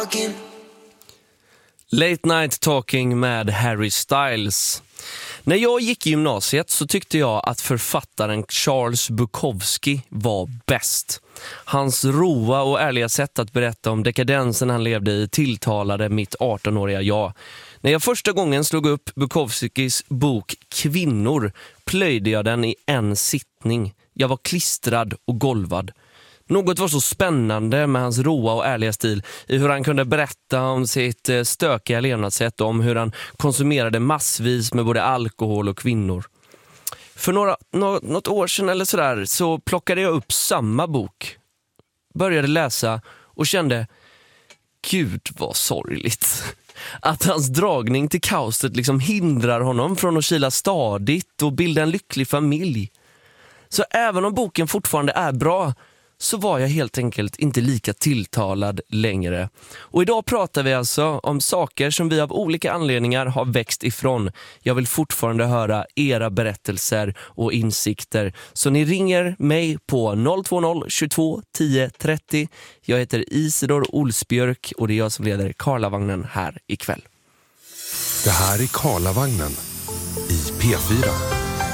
Late Night Talking med Harry Styles. När jag gick i gymnasiet så tyckte jag att författaren Charles Bukowski var bäst. Hans roa och ärliga sätt att berätta om dekadensen han levde i tilltalade mitt 18-åriga jag. När jag första gången slog upp Bukowskis bok Kvinnor plöjde jag den i en sittning. Jag var klistrad och golvad. Något var så spännande med hans roa och ärliga stil i hur han kunde berätta om sitt stökiga levnadssätt och om hur han konsumerade massvis med både alkohol och kvinnor. För något år sedan eller sådär så plockade jag upp samma bok, började läsa och kände, gud vad sorgligt. Att hans dragning till kaoset liksom hindrar honom från att kila stadigt och bilda en lycklig familj. Så även om boken fortfarande är bra så var jag helt enkelt inte lika tilltalad längre. Och idag pratar vi alltså om saker som vi av olika anledningar har växt ifrån. Jag vill fortfarande höra era berättelser och insikter. Så ni ringer mig på 020 22 10 30. Jag heter Isidor Olsbjörk och det är jag som leder Karlavagnen här ikväll. Det här är Karlavagnen i P4.